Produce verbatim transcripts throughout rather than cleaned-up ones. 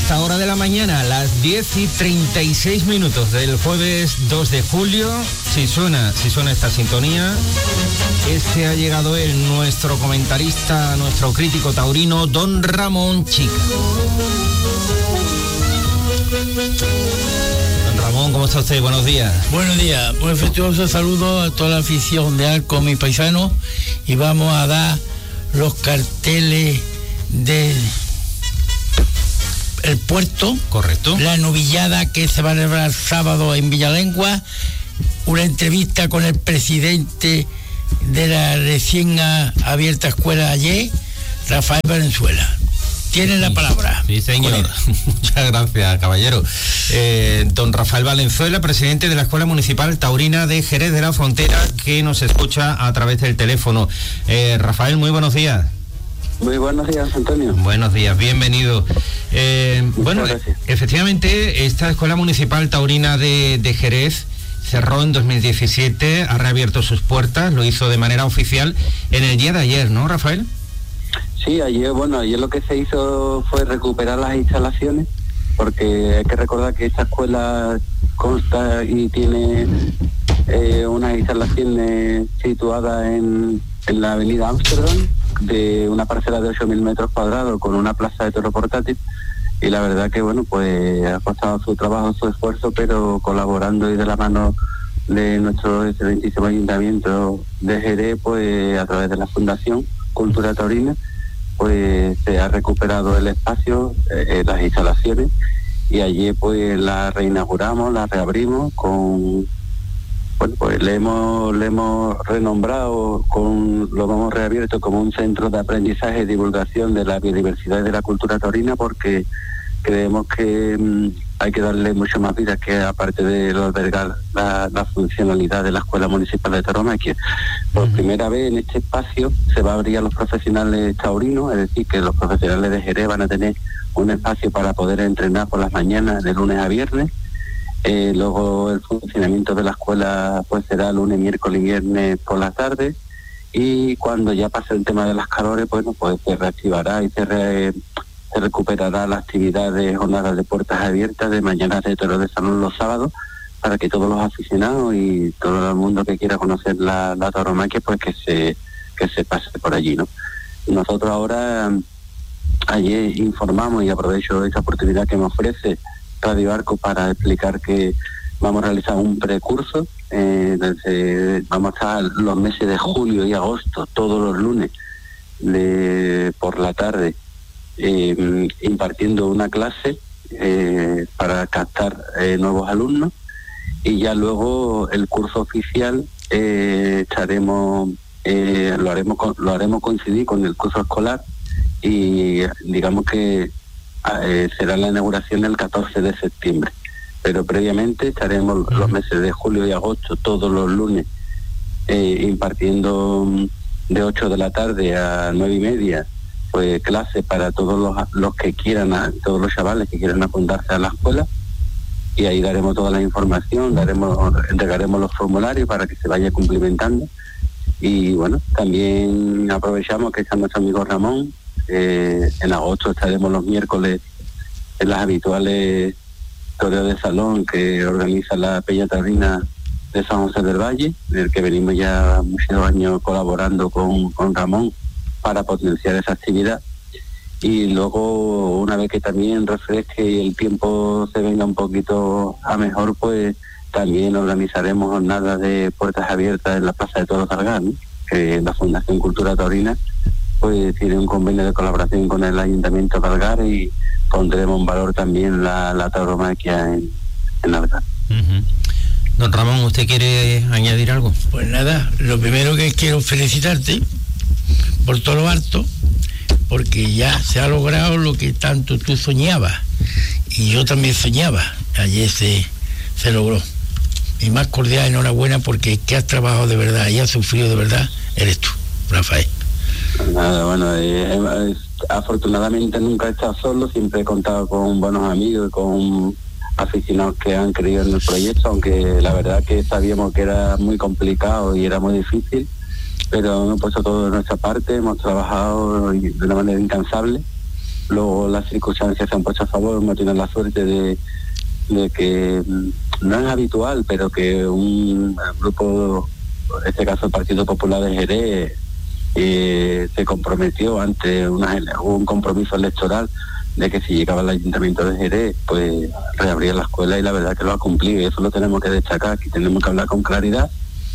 esta hora de la mañana, las diez y treinta y seis minutos del jueves dos de julio. Si suena, si suena esta sintonía, este ha llegado él, nuestro comentarista, nuestro crítico taurino, don Ramón Chica. Don Ramón, ¿cómo está usted? Buenos días. Buenos días, un afectuoso saludo a toda la afición de Arco, mis paisanos, y vamos a dar los carteles de el puerto. Correcto. La novillada que se va a celebrar sábado en Villalengua, una entrevista con el presidente de la recién abierta escuela ayer, Rafael Valenzuela. Tiene la palabra. Sí, señor. Muchas gracias, caballero. Eh, don Rafael Valenzuela, presidente de la Escuela Municipal Taurina de Jerez de la Frontera, que nos escucha a través del teléfono. Eh, Rafael, muy buenos días. Muy buenos días, Antonio. Buenos días, bienvenido. Eh, bueno, gracias. Efectivamente, esta Escuela Municipal Taurina de, de Jerez cerró en dos mil diecisiete, ha reabierto sus puertas, lo hizo de manera oficial en el día de ayer, ¿no, Rafael? Sí, ayer, bueno, ayer lo que se hizo fue recuperar las instalaciones, porque hay que recordar que esta escuela consta y tiene eh, unas instalaciones situadas en, en la avenida Ámsterdam, de una parcela de ocho mil metros cuadrados con una plaza de toro portátil, y la verdad que, bueno, pues ha costado su trabajo, su esfuerzo, pero colaborando y de la mano de nuestro excelentísimo ayuntamiento de Jerez, pues a través de la Fundación Cultura Taurina, pues se ha recuperado el espacio, eh, las instalaciones, y ayer pues la reinauguramos, la reabrimos con, bueno, pues le hemos le hemos renombrado, con lo hemos reabierto como un centro de aprendizaje y divulgación de la biodiversidad y de la cultura taurina, porque creemos que mmm, hay que darle mucho más vida, que aparte de albergar la, la funcionalidad de la Escuela Municipal de Tauromaquia. Por primera vez en este espacio se va a abrir a los profesionales taurinos, es decir, que los profesionales de Jerez van a tener un espacio para poder entrenar por las mañanas de lunes a viernes. Eh, luego el funcionamiento de la escuela pues será lunes, miércoles y viernes por la tarde, y cuando ya pase el tema de las calores, bueno, pues se reactivará y se re... se recuperará la actividad de jornadas de puertas abiertas, de mañanas de toros de salón los sábados, para que todos los aficionados y todo el mundo que quiera conocer la, la tauromaquia, pues que se que se pase por allí, ¿no? Nosotros ahora, ayer informamos, y aprovecho esta oportunidad que me ofrece Radio Arco para explicar que vamos a realizar un precurso, eh, desde, vamos a estar los meses de julio y agosto, todos los lunes, de, por la tarde, Eh, impartiendo una clase eh, para captar eh, nuevos alumnos, y ya luego el curso oficial eh, estaremos eh, lo haremos lo haremos coincidir con el curso escolar, y digamos que eh, será la inauguración el catorce de septiembre, pero previamente estaremos los meses de julio y agosto todos los lunes eh, impartiendo de ocho de la tarde a nueve y media pues clase para todos los, los que quieran, a, todos los chavales que quieran apuntarse a la escuela, y ahí daremos toda la información, daremos, entregaremos los formularios para que se vaya cumplimentando. Y bueno, también aprovechamos que está nuestro amigo Ramón, eh, en agosto estaremos los miércoles en las habituales toreos de salón que organiza la Peña Taurina de San José del Valle, en el que venimos ya muchos años colaborando con, con Ramón para potenciar esa actividad. Y luego, una vez que también refresque y el tiempo se venga un poquito a mejor, pues también organizaremos jornadas de puertas abiertas en la Plaza de Toros Cargar, ¿no? Que la Fundación Cultura Taurina pues tiene un convenio de colaboración con el Ayuntamiento de Algar, y pondremos en valor también la, la tauromaquia en, en Algar. Uh-huh. Don Ramón, ¿usted quiere añadir algo? Pues nada, lo primero que quiero felicitarte por todo lo alto, porque ya se ha logrado lo que tanto tú soñabas y yo también soñaba. Ayer se, se logró. Mi más cordial enhorabuena, porque que has trabajado de verdad y has sufrido de verdad eres tú, Rafael. Nada, bueno, eh, eh, afortunadamente nunca he estado solo, siempre he contado con buenos amigos y con aficionados que han creído en el proyecto, aunque la verdad que sabíamos que era muy complicado y era muy difícil, pero hemos puesto todo de nuestra parte, hemos trabajado de una manera incansable, luego las circunstancias se han puesto a favor, hemos tenido la suerte de, de que no es habitual, pero que un grupo, en este caso el Partido Popular de Jerez, eh, se comprometió ante una, un compromiso electoral de que si llegaba al Ayuntamiento de Jerez, pues reabría la escuela, y la verdad que lo ha cumplido, y eso lo tenemos que destacar. Aquí tenemos que hablar con claridad,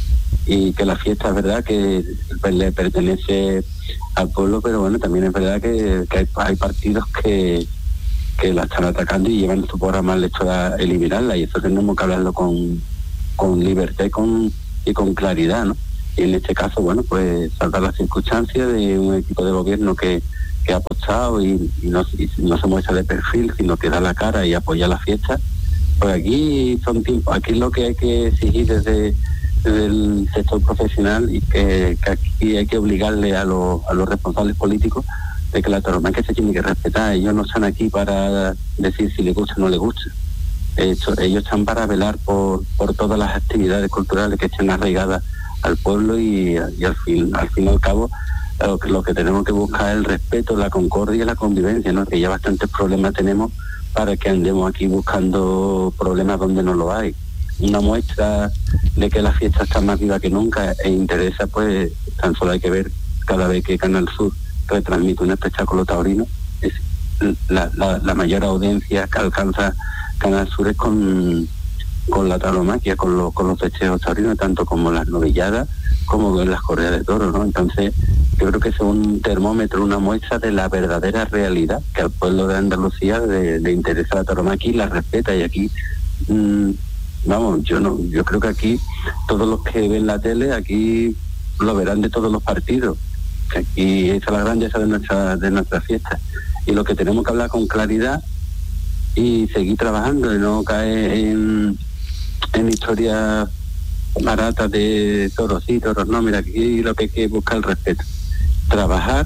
y que la fiesta es verdad que le pertenece al pueblo, pero bueno, también es verdad que, que hay, hay partidos que, que la están atacando y llevan su programa electoral a eliminarla, y eso tenemos que hablarlo con, con libertad y con, y con claridad, ¿no? Y en este caso, bueno, pues saltar las circunstancias de un equipo de gobierno que que ha apostado y, y, no, y no se muestra de perfil, sino que da la cara y apoya la fiesta. Pues aquí son tiempos, aquí lo que hay que exigir desde, desde el sector profesional, y que, que aquí hay que obligarle a, lo, a los responsables políticos de que la tauromaquia se tiene que respetar. Ellos no están aquí para decir si les gusta o no les gusta. Ellos, ellos están para velar por, por todas las actividades culturales que estén arraigadas al pueblo, y, y al fin al fin y al cabo Lo que, lo que tenemos que buscar es el respeto, la concordia y la convivencia, ¿no? Que ya bastantes problemas tenemos para que andemos aquí buscando problemas donde no lo hay. Una muestra de que la fiesta está más viva que nunca e interesa, pues tan solo hay que ver cada vez que Canal Sur retransmite un espectáculo taurino, es la, la, la mayor audiencia que alcanza Canal Sur es con, con la tauromaquia, con, lo, con los festejos taurinos, tanto como las novilladas como en las corridas de toros, ¿no? Entonces, yo creo que es un termómetro, una muestra de la verdadera realidad, que al pueblo de Andalucía le, le interesa la tauromaquia y la respeta. Y aquí, mmm, vamos, yo no, yo creo que aquí todos los que ven la tele, aquí lo verán de todos los partidos. Que aquí esa es la grandeza de nuestra, de nuestra fiesta. Y lo que tenemos que hablar con claridad y seguir trabajando, y no caer en, en historias baratas de toros sí, toros no. Mira, aquí lo que hay que buscar es el respeto, trabajar,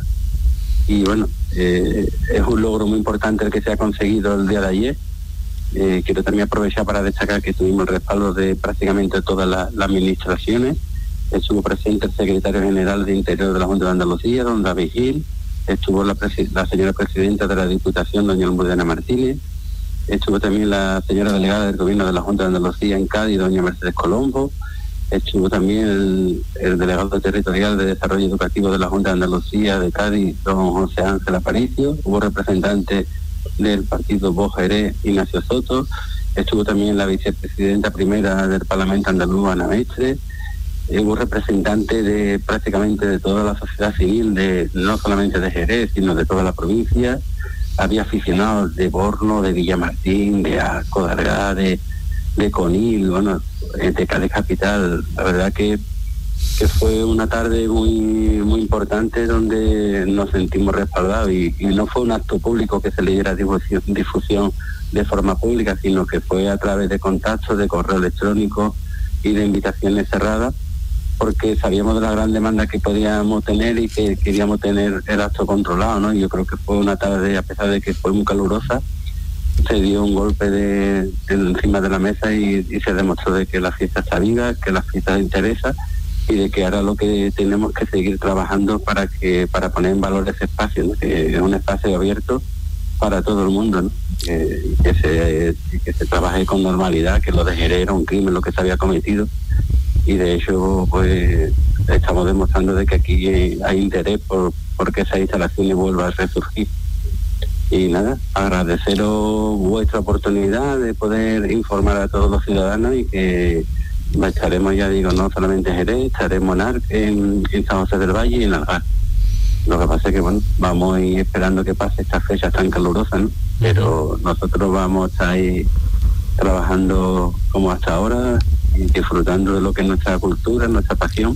y bueno, eh, es un logro muy importante el que se ha conseguido el día de ayer. Eh, quiero también aprovechar para destacar que tuvimos el respaldo de prácticamente todas las, las administraciones. Estuvo presente el secretario general de Interior de la Junta de Andalucía, don David Gil, estuvo la, presi- la señora presidenta de la Diputación, doña Lombardina Martínez, estuvo también la señora delegada del Gobierno de la Junta de Andalucía en Cádiz, doña Mercedes Colombo, estuvo también el, el delegado territorial de Desarrollo Educativo de la Junta de Andalucía de Cádiz, don José Ángel Aparicio, hubo representantes del partido Vox Jerez, Ignacio Soto, estuvo también la vicepresidenta primera del Parlamento andaluz, Ana Mestre, hubo representantes de prácticamente de toda la sociedad civil, de no solamente de Jerez, sino de toda la provincia. Había aficionados de Borno, de Villamartín, de Arco, de Argá, de, de Conil, bueno, de Cádiz Capital. La verdad que, que fue una tarde muy muy importante, donde nos sentimos respaldados, y, y no fue un acto público que se le diera difusión, difusión de forma pública, sino que fue a través de contactos, de correo electrónico y de invitaciones cerradas, porque sabíamos de la gran demanda que podíamos tener y que queríamos tener el acto controlado, ¿no? Y yo creo que fue una tarde, a pesar de que fue muy calurosa, se dio un golpe de, de encima de la mesa, y, y se demostró de que la fiesta está viva, que la fiesta interesa, y de que ahora lo que tenemos que seguir trabajando para que para poner en valor ese espacio, ¿no? Que es un espacio abierto para todo el mundo, ¿no? Que, que se que se trabaje con normalidad, que lo de Jerez era un crimen lo que se había cometido, y de hecho pues estamos demostrando de que aquí hay interés por porque esa instalación vuelva a resurgir. Y nada, agradeceros vuestra oportunidad de poder informar a todos los ciudadanos, y que estaremos, ya digo, no solamente en Jerez, estaremos en Arque, en, en San José del Valle y en Algar. Lo que pasa es que, bueno, vamos a ir esperando que pase estas fechas tan calurosas, ¿no? Pero nosotros vamos a estar ahí trabajando como hasta ahora, y disfrutando de lo que es nuestra cultura, nuestra pasión,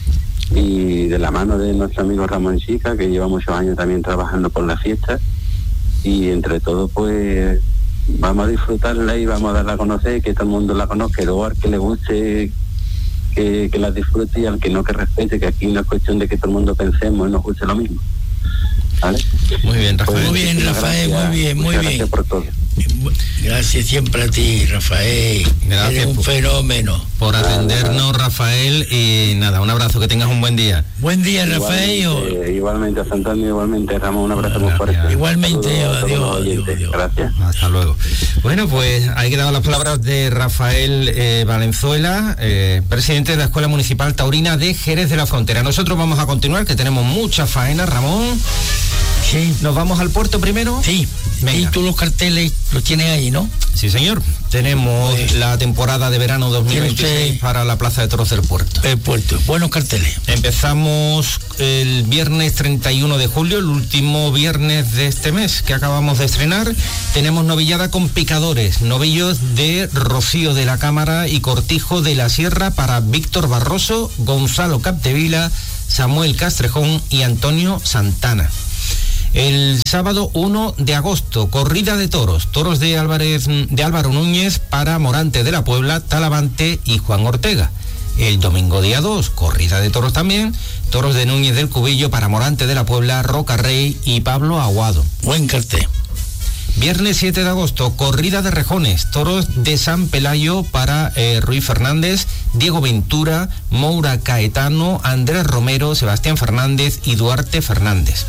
y de la mano de nuestro amigo Ramón Chica, que lleva muchos años también trabajando por la fiesta, y entre todos pues vamos a disfrutarla y vamos a darla a conocer, que todo el mundo la conozca, y luego al que le guste que, que la disfrute, y al que no, que respete, que aquí no es cuestión de que todo el mundo pensemos y nos guste lo mismo. ¿Vale? Muy bien, Rafael. Muy bien, Rafael, gracias, muy bien, muy bien. Gracias por todo. Gracias siempre a ti, Rafael. Gracias. Eres un por, fenómeno. Por atendernos, Rafael, y nada, un abrazo, que tengas un buen día. Buen día, Rafael. Igualmente, igualmente a Antonio, igualmente Ramón, un abrazo muy fuerte. Igualmente, Saludos, adiós, saludos, adiós, adiós. Gracias. Hasta luego. Bueno, pues ahí quedaban las palabras de Rafael eh, Valenzuela, eh, presidente de la Escuela Municipal Taurina de Jerez de la Frontera. Nosotros vamos a continuar, que tenemos mucha faena, Ramón. Sí. ¿Nos vamos al puerto primero? Sí. Venga. Y tú los carteles los tienes ahí, ¿no? Sí, señor. Tenemos Pues, la temporada de verano dos mil veintiséis usted para la Plaza de Toros del Puerto. El puerto. Buenos carteles. Empezamos el viernes treinta y uno de julio, el último viernes de este mes que acabamos de estrenar. Tenemos novillada con picadores, novillos de Rocío de la Cámara y Cortijo de la Sierra para Víctor Barroso, Gonzalo Capdevila, Samuel Castrejón y Antonio Santana. El sábado uno de agosto, corrida de toros, toros de, Álvarez, de Álvaro Núñez para Morante de la Puebla, Talavante y Juan Ortega. El domingo día dos, corrida de toros también, toros de Núñez del Cubillo para Morante de la Puebla, Roca Rey y Pablo Aguado. Buen cartel. Viernes siete de agosto, corrida de rejones, toros de San Pelayo para eh, Ruiz Fernández, Diego Ventura, Moura Caetano, Andrés Romero, Sebastián Fernández y Duarte Fernández.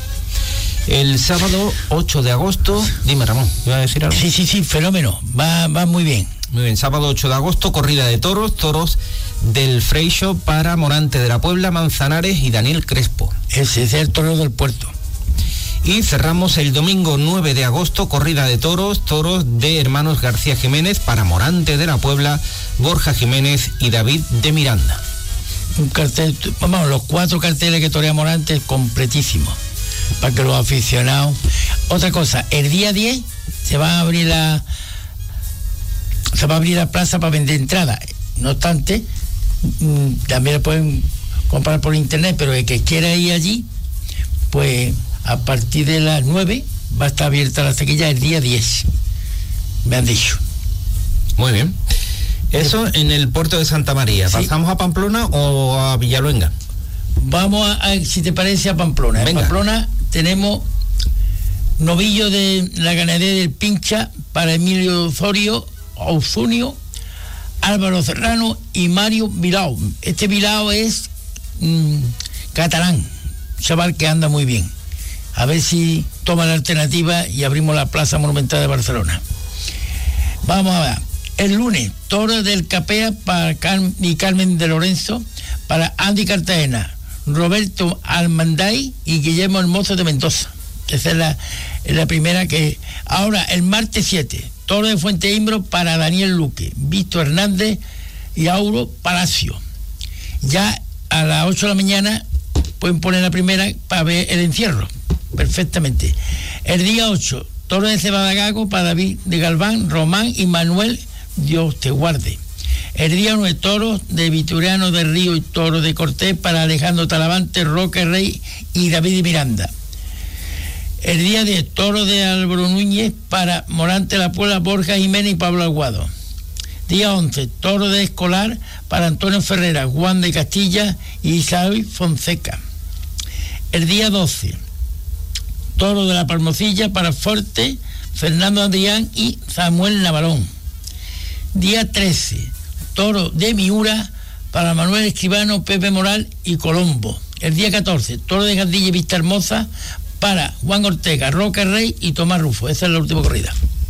El sábado ocho de agosto, dime Ramón, ¿iba a decir algo? Sí, sí, sí, fenómeno, va, va muy bien. Muy bien, sábado ocho de agosto, corrida de toros, toros del Freixo para Morante de la Puebla, Manzanares y Daniel Crespo. Ese es el toro del puerto. Y cerramos el domingo nueve de agosto, corrida de toros, toros de hermanos García Jiménez para Morante de la Puebla, Borja Jiménez y David de Miranda. Un cartel, vamos, los cuatro carteles que torea Morante, completísimos, para que los aficionados. Otra cosa, el día diez se va a abrir la se va a abrir la plaza para vender entradas. No obstante, mmm, también la pueden comprar por internet, pero el que quiera ir allí, pues a partir de las nueve va a estar abierta la taquilla el día diez, me han dicho. Muy bien. Eso en el puerto de Santa María. Sí. ¿Pasamos a Pamplona o a Villaluenga? Vamos a, a, si te parece, a Pamplona. En Venga. Pamplona tenemos novillo de la ganadería del Pincha para Emilio Osorio, Osunio, Álvaro Serrano y Mario Bilao. Este Bilao es mmm, catalán, chaval que anda muy bien. A ver si toma la alternativa y abrimos la Plaza Monumental de Barcelona. Vamos a ver. El lunes, toro del Capea para Car- y Carmen de Lorenzo, para Andy Cartagena, Roberto Almanday y Guillermo Hermoso de Mendoza. Esa es la, es la primera que... Ahora, el martes siete, toro de Fuente Imbro para Daniel Luque, Víctor Hernández y Auro Palacio. Ya a las ocho de la mañana pueden poner la primera para ver el encierro, perfectamente. El día ocho, toro de Cebada Gago para David de Galván, Román y Manuel, Dios te guarde. El día nueve, toros de Vituriano del Río y toro de Cortés para Alejandro Talavante, Roque Rey y David de Miranda. El día diez, toro de Álvaro Núñez para Morante la Puebla, Borja Jiménez y Pablo Aguado. Día once, toro de Escolar para Antonio Ferrera, Juan de Castilla y Isabel Fonseca. El día doce, toro de la Palmocilla para Forte, Fernando Adrián y Samuel Navarón. Día trece, toro de Miura para Manuel Escribano, Pepe Moral y Colombo. El día catorce, toro de Gandilla y Vista Hermosa para Juan Ortega, Roca Rey y Tomás Rufo. Esa es la última corrida.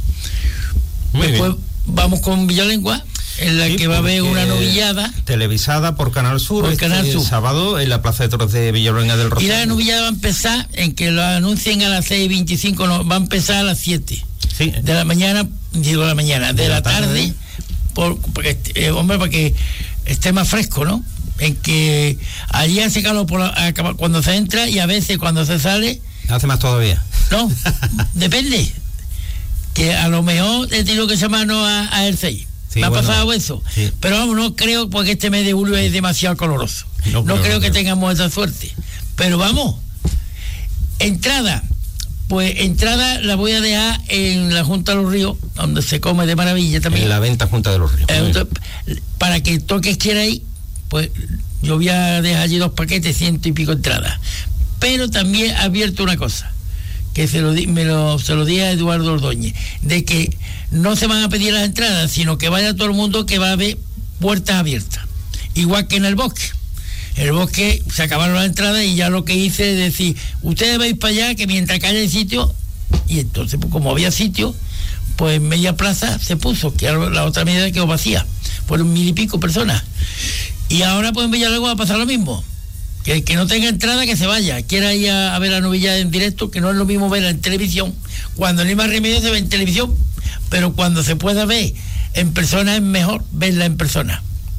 Muy Después bien. vamos con Villalengua, en la Sí, que va a haber porque una novillada. televisada por Canal Sur, Por este Canal Sur. sábado en la Plaza de Toros de Villaluenga del Y Rosario. la novillada va a empezar en que lo anuncien a las seis y veinticinco, no, va a empezar a las siete Sí. de la mañana, digo de la mañana, de, De la, la tarde, tarde. por, porque, eh, hombre, para que esté más fresco, ¿no? En que allí hace calor por la- cuando se entra y a veces cuando se sale, Hace más todavía. no, depende. Que a lo mejor el tiro que se mano a, a el seis. Sí, Me ha bueno, pasado eso. sí. Pero vamos, no creo, porque este mes de julio es demasiado coloroso. No No, creo, creo no que creo. tengamos esa suerte. Pero vamos, entrada. Pues entrada la voy a dejar en la Junta de los Ríos, donde se come de maravilla también. En la venta Junta de los Ríos. Eh, Muy bien. entonces, para que el toque quiera ir, pues yo voy a dejar allí dos paquetes, ciento y pico entradas. Pero también he abierto una cosa, que se lo, di, me lo, se lo di a Eduardo Ordóñez, de que no se van a pedir las entradas, sino que vaya todo el mundo, que va a haber puertas abiertas, igual que en el bosque. En el bosque se acabaron las entradas y ya lo que hice es decir, ustedes vais para allá, que mientras que haya sitio, y entonces pues, como había sitio, pues media plaza se puso, que era la otra media quedó vacía, fueron mil y pico personas. Y ahora pues en Villalagua va a pasar lo mismo, que el que no tenga entrada que se vaya, quiera ir a, a ver la novillada en directo, que no es lo mismo verla en televisión, cuando no hay más remedio se ve en televisión, pero cuando se pueda ver en persona es mejor verla en persona.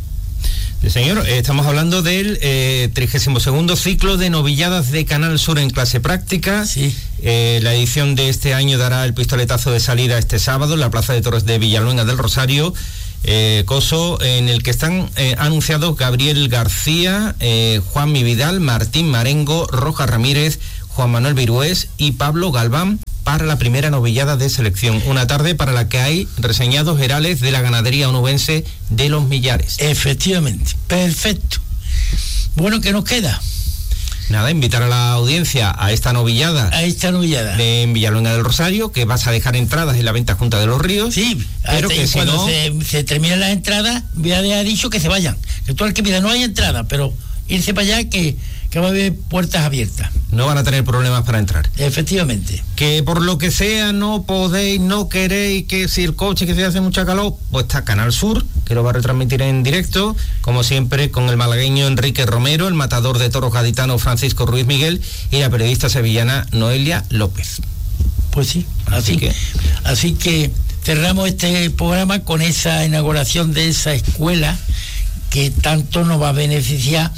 Sí, señor, estamos hablando del eh, trigésimo segundo ciclo de novilladas de Canal Sur en clase práctica. Sí. Eh, la edición de este año dará el pistoletazo de salida este sábado en la Plaza de Toros de Villaluenga del Rosario. Eh, coso en el que están eh, anunciados Gabriel García, eh, Juanmi Vidal, Martín Marengo, Roja Ramírez, Juan Manuel Virués y Pablo Galván para la primera novillada de selección. Una tarde para la que hay reseñados herales de la ganadería onubense de Los Millares. Efectivamente, perfecto. Bueno, ¿qué nos queda? Nada, invitar a la audiencia a esta novillada. A esta novillada. De en Villaluenga del Rosario, que vas a dejar entradas en la venta Junta de los Ríos. Sí, pero que si cuando no... se, se terminen las entradas, ya le ha dicho que se vayan. Que todo el que pida, no hay entrada, pero irse para allá que, que va a haber puertas abiertas. No van a tener problemas para entrar. Efectivamente. Que por lo que sea no podéis, no queréis, que si el coche, que se hace mucha calor, pues está Canal Sur, que lo va a retransmitir en directo, como siempre, con el malagueño Enrique Romero, el matador de toros gaditano Francisco Ruiz Miguel y la periodista sevillana Noelia López. Pues sí, así, así que así que cerramos este programa con esa inauguración de esa escuela que tanto nos va a beneficiar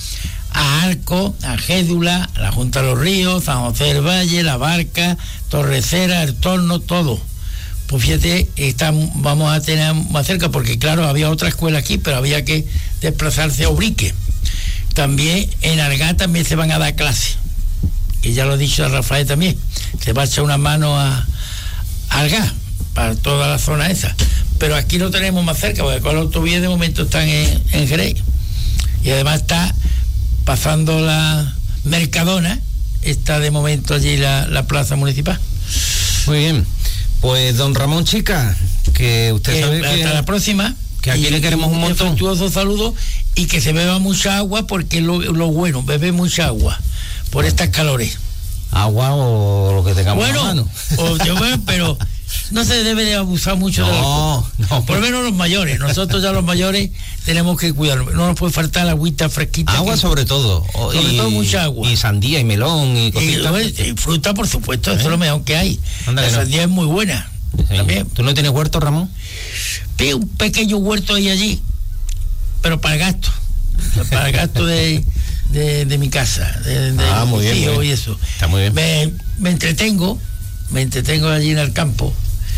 a Arco, a Gédula, a la Junta de los Ríos, San José del Valle, La Barca, Torrecera, El Torno, todo. Pues fíjate, está, vamos a tener más cerca, porque claro, había otra escuela aquí, pero había que desplazarse a Ubrique. También en Argá también se van a dar clases, y ya lo he dicho a Rafael también, se va a echar una mano a, a Argá, para toda la zona esa. Pero aquí lo tenemos más cerca, porque con la autovía de momento están en, en Jerez. Y además está pasando la Mercadona, está de momento allí la, la plaza municipal. Muy bien, pues don Ramón Chica, que usted que, sabe hasta que, la próxima, que aquí y, le queremos un montón. Un afectuoso saludo y que se beba mucha agua, porque lo, lo bueno, bebe mucha agua por estas calores. Agua o lo que tengamos bueno, en la mano. O, yo, bueno, pero no se debe de abusar mucho no, de alcohol. No, por lo menos los mayores. Nosotros ya los mayores tenemos que cuidarnos. No nos puede faltar la agüita fresquita. Agua que, sobre todo. Sobre y, todo mucha agua. Y sandía y melón y cositas. Y, y fruta, por supuesto, ¿Eh? Eso es lo mejor que hay. Anda la sandía no. Es muy buena. Sí. También. ¿Tú no tienes huerto, Ramón? Sí, un pequeño huerto ahí allí, pero para el gasto. Para el gasto de... De, de mi casa, de, de ah, muy bien, tío muy bien. Y eso. Está muy bien. Me, me entretengo, me entretengo allí en el campo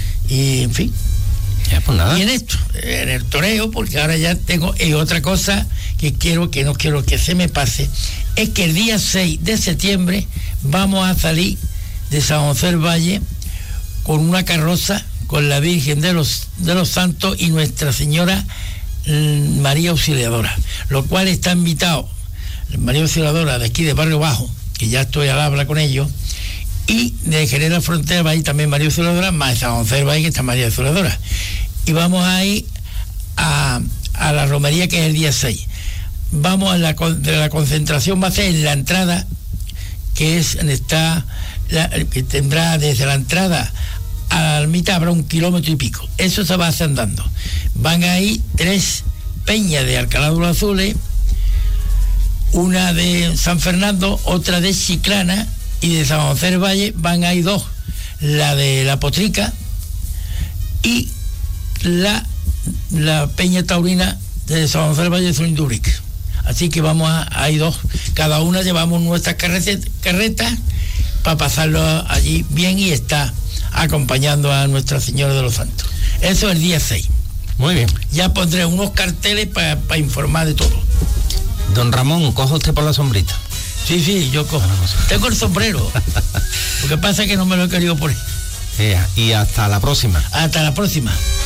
y en fin. Ya, pues nada. Y en esto, en el toreo, porque ahora ya tengo y otra cosa que quiero que no quiero que se me pase, es que el día seis de septiembre vamos a salir de San José del Valle con una carroza con la Virgen de los de los Santos y Nuestra Señora María Auxiliadora, lo cual está invitado María Auxiliadora de aquí de Barrio Bajo, que ya estoy al habla con ellos, y de Jerez de la Frontera va a ir también María Auxiliadora, más San José va a ir que está María Auxiliadora, y vamos a ir a, a la romería, que es el día seis. Vamos a la, de la concentración va a ser en la entrada, que es está la, que tendrá desde la entrada a la ermita habrá un kilómetro y pico. Eso se va a hacer andando. Van a ir tres peñas de Alcalá de los Azules, una de San Fernando, otra de Chiclana, y de San José del Valle van a ir dos, la de La Potrica y la, la Peña Taurina de San José del Valle de Zundubrique. Así que vamos a, a ir dos, cada una llevamos nuestras carretas para pasarlo allí bien y está acompañando a Nuestra Señora de los Santos. Eso es el día seis. Muy bien. Ya pondré unos carteles para pa informar de todo. Don Ramón, coja usted por la sombrita. Sí, sí, yo cojo. Tengo el sombrero. Lo que pasa es que no me lo he querido poner. Yeah, y hasta la próxima. Hasta la próxima.